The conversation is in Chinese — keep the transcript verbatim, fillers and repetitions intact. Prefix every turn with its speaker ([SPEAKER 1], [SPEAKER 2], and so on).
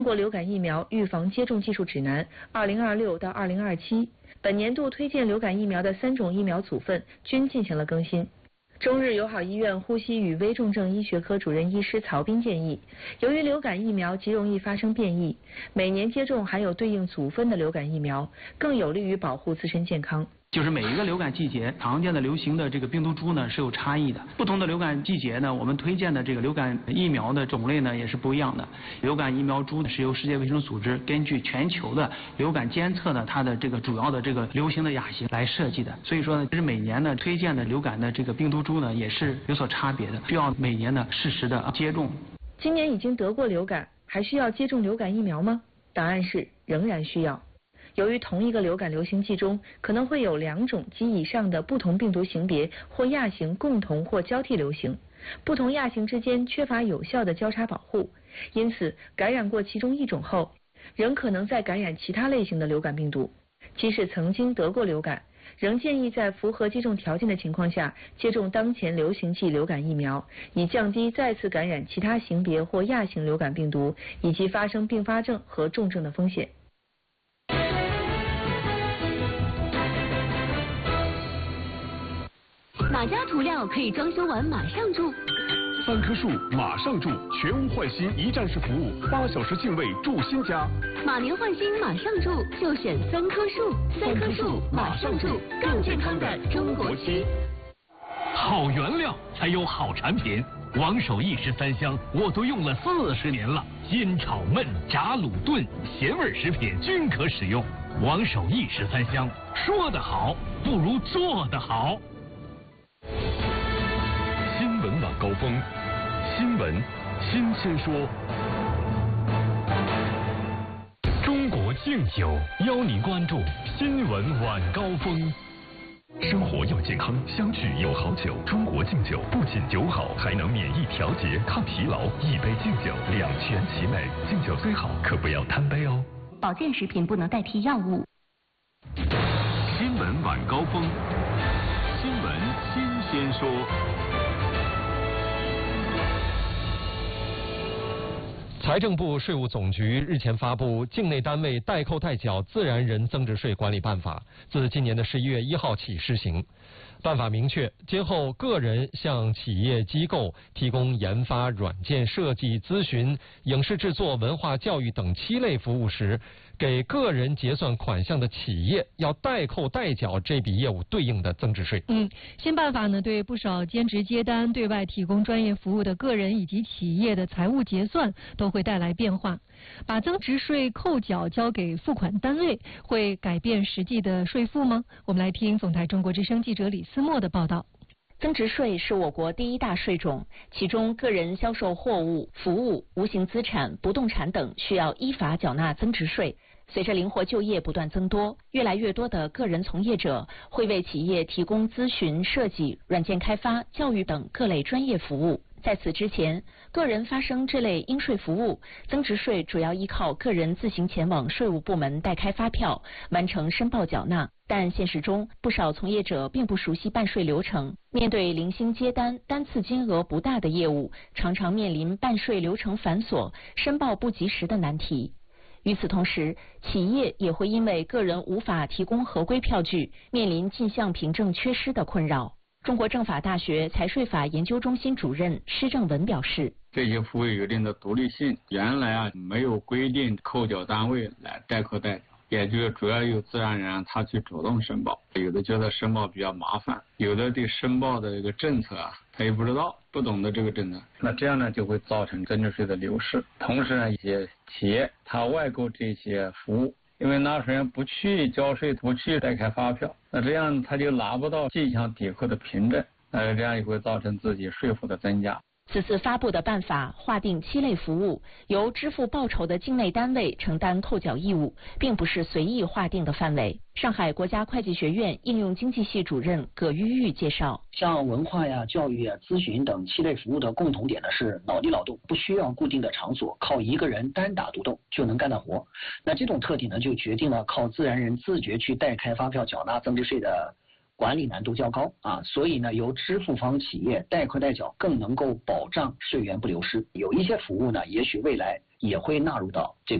[SPEAKER 1] 中国流感疫苗预防接种技术指南（二零二六到二零二七），本年度推荐流感疫苗的三种疫苗组分均进行了更新。中日友好医院呼吸与危重症医学科主任医师曹斌建议，由于流感疫苗极容易发生变异，每年接种含有对应组分的流感疫苗，更有利于保护自身健康。
[SPEAKER 2] 就是每一个流感季节常见的流行的这个病毒株呢是有差异的，不同的流感季节呢，我们推荐的这个流感疫苗的种类呢也是不一样的。流感疫苗株是由世界卫生组织根据全球的流感监测呢，它的这个主要的这个流行的亚型来设计的。所以说呢，其实每年呢推荐的流感的这个病毒株呢也是有所差别的，需要每年呢适时的接种。
[SPEAKER 1] 今年已经得过流感，还需要接种流感疫苗吗？答案是仍然需要。由于同一个流感流行季中可能会有两种及以上的不同病毒型别或亚型共同或交替流行，不同亚型之间缺乏有效的交叉保护，因此感染过其中一种后，仍可能再感染其他类型的流感病毒。即使曾经得过流感，仍建议在符合接种条件的情况下接种当前流行季流感疫苗，以降低再次感染其他型别或亚型流感病毒以及发生并发症和重症的风险。
[SPEAKER 3] 哪家涂料可以装修完马上住？
[SPEAKER 4] 三棵树马上住，全屋换新一站式服务，八小时净位住新家。
[SPEAKER 3] 马年换新马上住，就选三棵树。三棵树马上住，更健康的中国区。
[SPEAKER 5] 好原料才有好产品。王守义十三香我都用了四十年了，煎炒焖炸卤炖咸味食品均可使用。王守义十三香，说得好不如做得好。
[SPEAKER 4] 新闻晚高峰，新闻新鲜说。中国敬酒邀您关注新闻晚高峰。生活要健康，相聚有好酒。中国敬酒不仅酒好，还能免疫调节、抗疲劳。一杯敬酒，两全其美。敬酒虽好，可不要贪杯哦。
[SPEAKER 3] 保健食品不能代替药物。
[SPEAKER 4] 新闻晚高峰，新闻新鲜说。
[SPEAKER 6] 财政部、税务总局日前发布《境内单位代扣代缴自然人增值税管理办法》，自今年的十一月一号起施行。办法明确，今后个人向企业机构提供研发、软件设计、咨询、影视制作、文化教育等七类服务时，给个人结算款项的企业要代扣代缴这笔业务对应的增值税。
[SPEAKER 7] 嗯，新办法呢，对不少兼职接单、对外提供专业服务的个人以及企业的财务结算都会带来变化。把增值税扣缴交给付款单位，会改变实际的税负吗？我们来听总台中国之声记者李思墨的报道。
[SPEAKER 1] 增值税是我国第一大税种，其中个人销售货物、服务、无形资产、不动产等需要依法缴纳增值税。随着灵活就业不断增多，越来越多的个人从业者会为企业提供咨询、设计、软件开发、教育等各类专业服务。在此之前，个人发生这类应税服务，增值税主要依靠个人自行前往税务部门代开发票，完成申报缴纳。但现实中，不少从业者并不熟悉办税流程，面对零星接单、单次金额不大的业务，常常面临办税流程繁琐、申报不及时的难题。与此同时，企业也会因为个人无法提供合规票据，面临进项凭证缺失的困扰。中国政法大学财税法研究中心主任施正文表示，
[SPEAKER 8] 这些服务有一定的独立性，原来啊没有规定扣缴单位来代扣代缴，也就是主要由自然人他去主动申报，有的觉得申报比较麻烦，有的对申报的这个政策啊他也不知道，不懂得这个政策，那这样呢就会造成增值税的流失。同时呢，一些企业他外购这些服务，因为纳税人不去交税，不去代开发票，那这样他就拿不到进项抵扣的凭证，那这样也会造成自己税负的增加。
[SPEAKER 1] 此次发布的办法划定七类服务，由支付报酬的境内单位承担扣缴义务，并不是随意划定的范围。上海国家会计学院应用经济系主任葛玉玉介绍，
[SPEAKER 9] 像文化呀、教育呀、咨询等七类服务的共同点呢是脑力劳动，不需要固定的场所，靠一个人单打独斗就能干的活。那这种特点呢，就决定了靠自然人自觉去代开发票缴纳增值税的管理难度较高啊，所以呢，由支付方企业代扣代缴更能够保障税源不流失。有一些服务呢，也许未来也会纳入到这个。